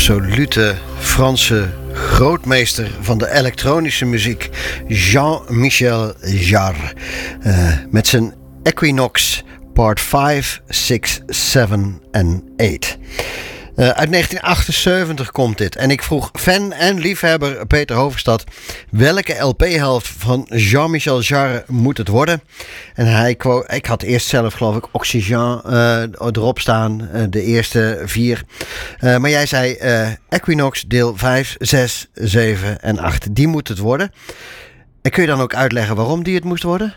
absolute Franse grootmeester van de elektronische muziek, Jean-Michel Jarre. Met zijn Equinox Part 5, 6, 7 en 8. Uit 1978 komt dit. En ik vroeg fan en liefhebber Peter Hoverstad, welke LP-helft van Jean-Michel Jarre moet het worden? En ik had eerst zelf geloof ik Oxygen erop staan, de eerste 4. Maar jij zei Equinox deel 5, 6, 7 en 8. Die moet het worden. En kun je dan ook uitleggen waarom die het moest worden?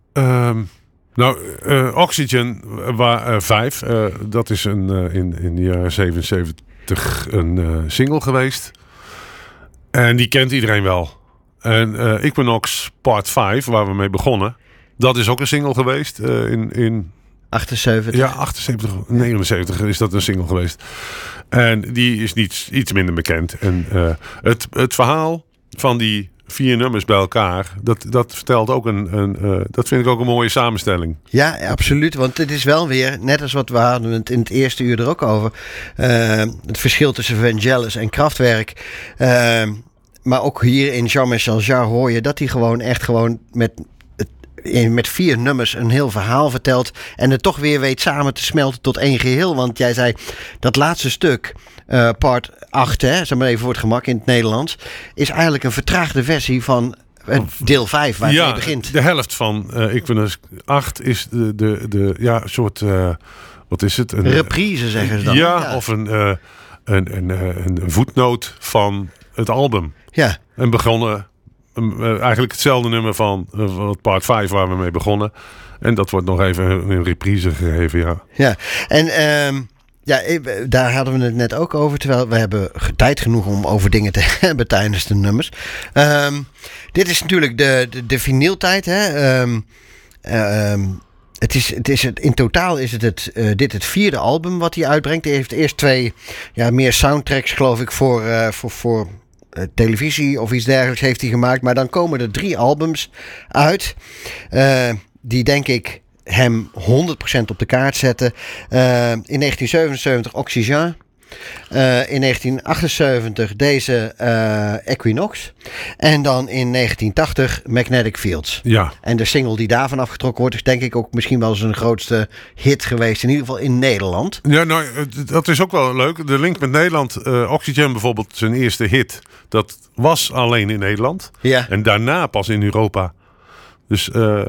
Oxygen 5, dat is in de jaren 77 een single geweest. En die kent iedereen wel. En Equinox Part 5, waar we mee begonnen, dat is ook een single geweest. In 78? Ja, 78, 79 is dat een single geweest. En die is iets minder bekend. En het verhaal van die 4 nummers bij elkaar, dat vertelt ook dat vind ik ook een mooie samenstelling. Ja, absoluut. Want het is wel weer, net als wat we hadden het in het eerste uur er ook over, het verschil tussen Vangelis en Kraftwerk. Maar ook hier in Jean-Michel Jarre hoor je dat hij gewoon met 4 nummers een heel verhaal vertelt en het toch weer weet samen te smelten tot één geheel. Want jij zei, dat laatste stuk, part 8, zeg maar even voor het gemak in het Nederlands, is eigenlijk een vertraagde versie van deel 5 waar het mee begint. De helft van Equinox 8 is de soort, wat is het? Een reprise zeggen ze dan. Ja, of een voetnoot van het album. Ja. En begonnen eigenlijk hetzelfde nummer van part 5 waar we mee begonnen. En dat wordt nog even een reprise gegeven, ja. Ja, en daar hadden we het net ook over. Terwijl we hebben tijd genoeg om over dingen te hebben tijdens de nummers. Dit is natuurlijk de vinyltijd, hè. In totaal is dit het 4e album wat hij uitbrengt. Hij heeft eerst 2 meer soundtracks, geloof ik, voor televisie of iets dergelijks heeft hij gemaakt. Maar dan komen er 3 albums uit. Die denk ik hem 100% op de kaart zetten. In 1977 Oxygen. In 1978 deze Equinox. En dan in 1980 Magnetic Fields. Ja. En de single die daarvan afgetrokken wordt is denk ik ook misschien wel zijn grootste hit geweest. In ieder geval in Nederland. Ja, nou, dat is ook wel leuk. De link met Nederland. Oxygen bijvoorbeeld, zijn eerste hit. Dat was alleen in Nederland. Ja. En daarna pas in Europa. Dus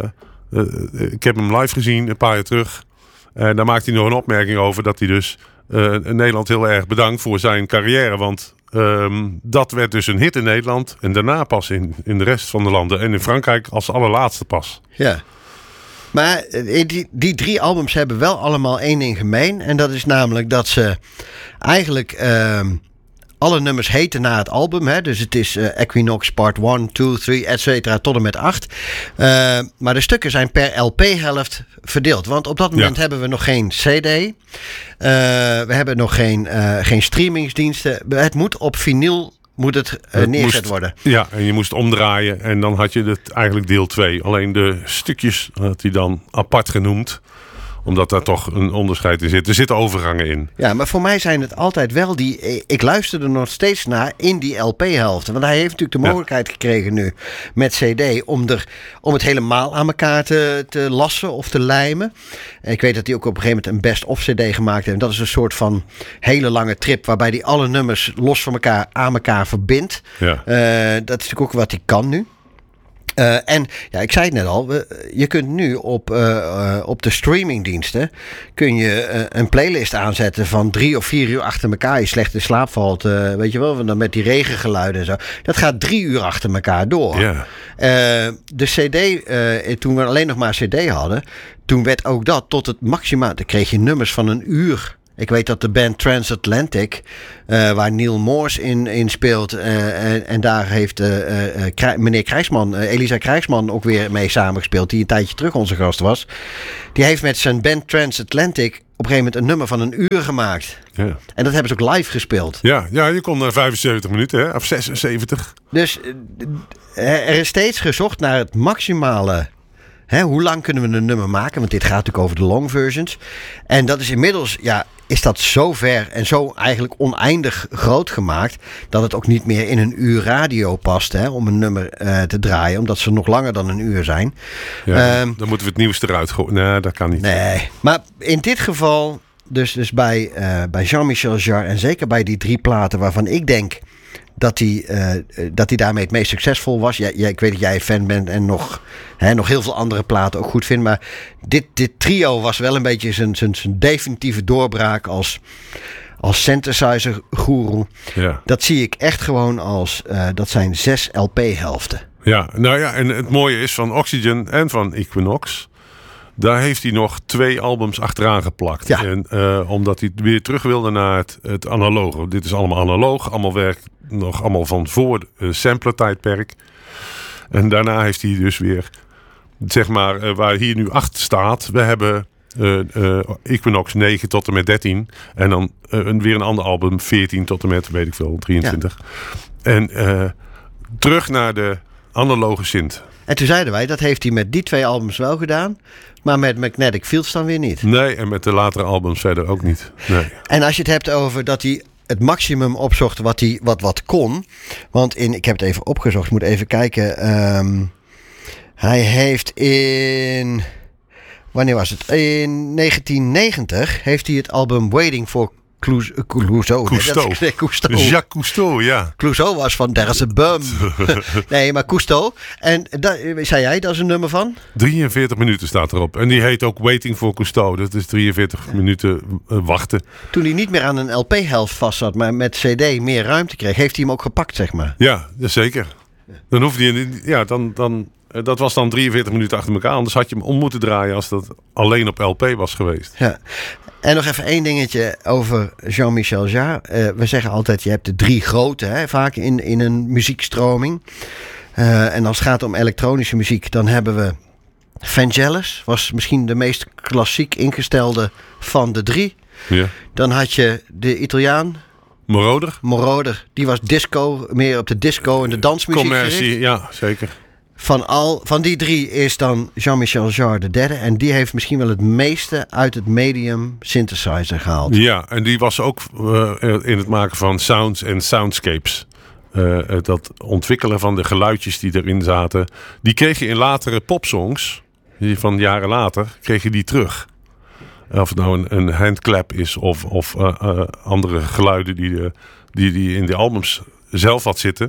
ik heb hem live gezien een paar jaar terug. En daar maakt hij nog een opmerking over dat hij dus Nederland heel erg bedankt voor zijn carrière. Want dat werd dus een hit in Nederland. En daarna pas in de rest van de landen. En in Frankrijk als allerlaatste pas. Ja. Maar die 3 albums hebben wel allemaal één ding gemeen. En dat is namelijk dat ze eigenlijk alle nummers heten na het album. Hè? Dus het is Equinox Part 1, 2, 3, et cetera, tot en met 8. Maar de stukken zijn per LP-helft verdeeld. Want op dat moment hebben we nog geen CD. We hebben nog geen streamingsdiensten. Het moet op vinyl neergezet worden. Ja, en je moest omdraaien. En dan had je het eigenlijk deel 2. Alleen de stukjes had hij dan apart genoemd. Omdat daar toch een onderscheid in zit. Er zitten overgangen in. Ja, maar voor mij zijn het altijd wel ik luister er nog steeds naar in die LP-helften. Want hij heeft natuurlijk de mogelijkheid gekregen nu met CD om het helemaal aan elkaar te lassen of te lijmen. En ik weet dat hij ook op een gegeven moment een best-of CD gemaakt heeft. En dat is een soort van hele lange trip waarbij hij alle nummers los van elkaar aan elkaar verbindt. Ja. Dat is natuurlijk ook wat hij kan nu. En ik zei het net al, je kunt nu op de streamingdiensten kun je een playlist aanzetten van 3 of 4 uur achter elkaar. Je slecht in slaap valt, weet je wel, dan met die regengeluiden en zo. Dat gaat 3 uur achter elkaar door. Yeah. De CD, toen we alleen nog maar CD hadden, toen werd ook dat tot het maximaal. Dan kreeg je nummers van een uur. Ik weet dat de band Transatlantic, waar Neil Morse in speelt, en daar heeft meneer Krijgsman, Elisa Krijgsman ook weer mee samengespeeld, die een tijdje terug onze gast was. Die heeft met zijn band Transatlantic op een gegeven moment een nummer van een uur gemaakt. Ja. En dat hebben ze ook live gespeeld. Ja, je kon naar 75 minuten, hè? Of 76. Dus er is steeds gezocht naar het maximale. Hoe lang kunnen we een nummer maken? Want dit gaat natuurlijk over de long versions. En dat is inmiddels is dat zo ver en zo eigenlijk oneindig groot gemaakt dat het ook niet meer in een uur radio past, hè, om een nummer te draaien, omdat ze nog langer dan een uur zijn. Ja, dan moeten we het nieuws eruit gooien. Nee, dat kan niet. Nee, maar in dit geval, dus bij Jean-Michel Jarre en zeker bij die 3 platen waarvan ik denk dat hij daarmee het meest succesvol was. Ik weet dat jij fan bent en nog heel veel andere platen ook goed vindt. Maar dit trio was wel een beetje zijn definitieve doorbraak als synthesizer-goeroe. Ja. Dat zie ik echt gewoon als... dat zijn 6 LP-helften. Ja, nou ja, en het mooie is van Oxygen en van Equinox... Daar heeft hij nog 2 albums achteraan geplakt. Ja. En, omdat hij weer terug wilde naar het analoge. Dit is allemaal analoog. Allemaal werk nog allemaal van voor het sampler-tijdperk. En daarna heeft hij dus weer... Zeg maar, waar hier nu 8 staat. We hebben Equinox 9 tot en met 13. En dan weer een ander album. 14 tot en met, weet ik veel, 23. Ja. En terug naar de analoge synth. En toen zeiden wij, dat heeft hij met die 2 albums wel gedaan. Maar met Magnetic Fields dan weer niet. Nee, en met de latere albums verder ook niet. Nee. En als je het hebt over dat hij het maximum opzocht wat kon. Want ik heb het even opgezocht, moet even kijken. Hij heeft in... Wanneer was het? In 1990 heeft hij het album Waiting for Clouseau. Jacques Cousteau, ja. Clouseau was van There's a Bum. Nee, maar Cousteau. En zei jij, dat is een nummer van? 43 minuten staat erop. En die heet ook Waiting for Cousteau. Dat is 43 minuten wachten. Toen hij niet meer aan een LP-helft vast zat, maar met CD meer ruimte kreeg, heeft hij hem ook gepakt, zeg maar. Ja, zeker. Dan hoefde hij... Ja, dat was dan 43 minuten achter elkaar. Anders had je hem om moeten draaien als dat alleen op LP was geweest. Ja. En nog even 1 dingetje over Jean-Michel Jarre. We zeggen altijd, je hebt de 3 grote, hè, vaak in een muziekstroming. En als het gaat om elektronische muziek, dan hebben we Vangelis. Was misschien de meest klassiek ingestelde van de 3. Ja. Dan had je de Italiaan. Moroder. Die was disco, meer op de disco en de dansmuziek commercie, gericht. Ja, zeker. Van die 3 is dan Jean-Michel Jarre de derde. En die heeft misschien wel het meeste uit het medium synthesizer gehaald. Ja, en die was ook in het maken van sounds en soundscapes. Dat ontwikkelen van de geluidjes die erin zaten. Die kreeg je in latere popsongs, van jaren later, kreeg je die terug. Of het nou een handclap is of andere geluiden die in de albums zelf had zitten.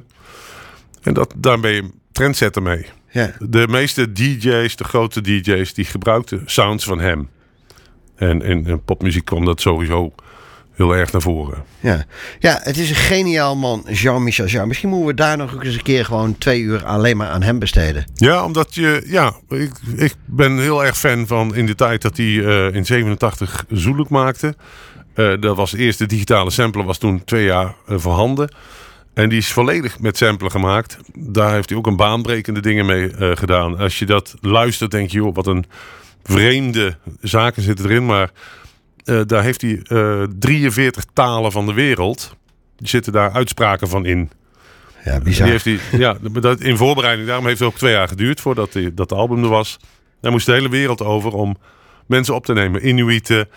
En daar ben je trendsetter mee. Ja. De meeste DJ's, de grote DJ's, die gebruikten sounds van hem. En in popmuziek kwam dat sowieso heel erg naar voren. Ja, het is een geniaal man, Jean-Michel Jarre. Misschien moeten we daar nog eens een keer gewoon 2 uur alleen maar aan hem besteden. Ja, omdat ik ben heel erg fan van in de tijd dat hij in 87 Zoeloek maakte. Dat was de eerste digitale sampler, was toen 2 jaar voorhanden. En die is volledig met samplen gemaakt. Daar heeft hij ook een baanbrekende dingen mee gedaan. Als je dat luistert, denk je, joh, wat een vreemde zaken zitten erin. Maar daar heeft hij 43 talen van de wereld. Die zitten daar uitspraken van in. Ja, bizar. Die heeft hij, in voorbereiding, daarom heeft het ook 2 jaar geduurd voordat dat album er was. Daar moest de hele wereld over om mensen op te nemen. Inuiten,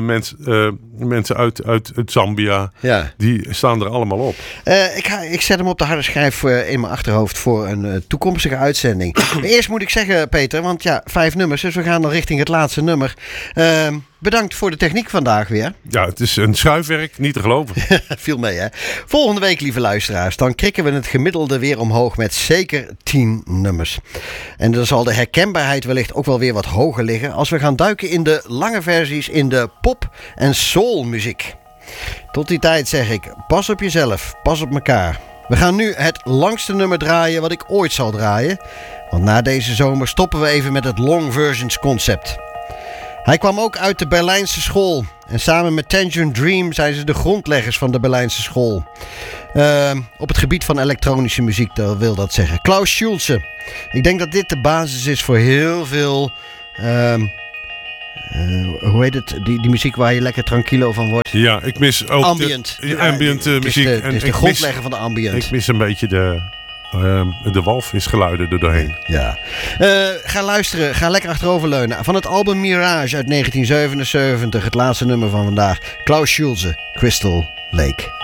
mensen uit Zambia. Ja. Die staan er allemaal op. Ik zet hem op de harde schijf in mijn achterhoofd voor een toekomstige uitzending. Eerst moet ik zeggen, Peter, want 5 nummers. Dus we gaan dan richting het laatste nummer. Bedankt voor de techniek vandaag weer. Ja, het is een schuifwerk, niet te geloven. Viel mee, hè? Volgende week, lieve luisteraars, dan krikken we het gemiddelde weer omhoog met zeker 10 nummers. En dan zal de herkenbaarheid wellicht ook wel weer wat hoger liggen als we gaan duiken in de lange versies in de pop- en soulmuziek. Tot die tijd zeg ik, pas op jezelf, pas op elkaar. We gaan nu het langste nummer draaien wat ik ooit zal draaien. Want na deze zomer stoppen we even met het long versions concept. Hij kwam ook uit de Berlijnse school. En samen met Tangerine Dream zijn ze de grondleggers van de Berlijnse school. Op het gebied van elektronische muziek, wil dat zeggen. Klaus Schulze. Ik denk dat dit de basis is voor heel veel... hoe heet het? Die muziek waar je lekker tranquilo van wordt. Ja, ik mis ook ambient. Ambient muziek. Het is de grondlegger van de ambient. Ik mis een beetje de walf is geluiden er doorheen. Ja. Ga luisteren, ga lekker achteroverleunen. Van het album Mirage uit 1977, het laatste nummer van vandaag. Klaus Schulze, Crystal Lake.